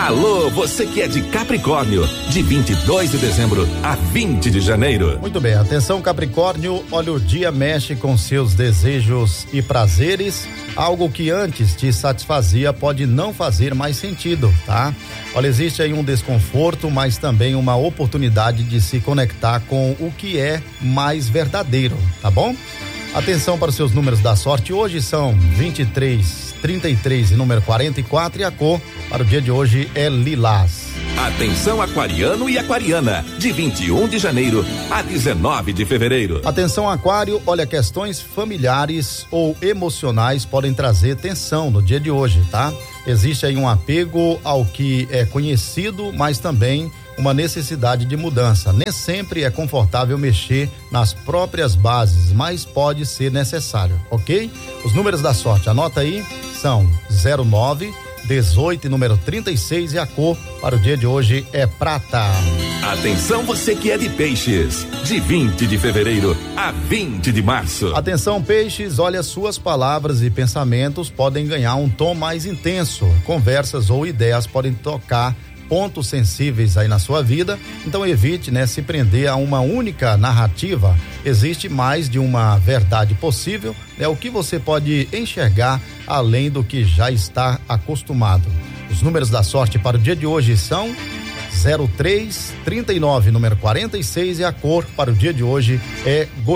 Alô, você que é de Capricórnio, de 22 de dezembro a 20 de janeiro. Muito bem, atenção Capricórnio, olha, o dia mexe com seus desejos e prazeres, algo que antes te satisfazia pode não fazer mais sentido, tá? Olha, existe aí um desconforto, mas também uma oportunidade de se conectar com o que é mais verdadeiro, tá bom? Atenção para os seus números da sorte, hoje são 23, 33 e número 44 e a cor para o dia de hoje é lilás. Atenção aquariano e aquariana, de 21 de janeiro a 19 de fevereiro. Atenção aquário, olha, questões familiares ou emocionais podem trazer tensão no dia de hoje, tá? Existe aí um apego ao que é conhecido, mas também uma necessidade de mudança. Nem sempre é confortável mexer nas próprias bases, mas pode ser necessário, ok? Os números da sorte, anota aí, são 09, 18 e número 36 e a cor para o dia de hoje é prata. Atenção você que é de peixes, de 20 de fevereiro a 20 de março. Atenção peixes, olha, suas palavras e pensamentos podem ganhar um tom mais intenso. Conversas ou ideias podem tocar pontos sensíveis aí na sua vida, então evite, né, se prender a uma única narrativa. Existe mais de uma verdade possível, né? O que você pode enxergar além do que já está acostumado. Os números da sorte para o dia de hoje são 03, 39, número 46 e a cor para o dia de hoje é Goiás.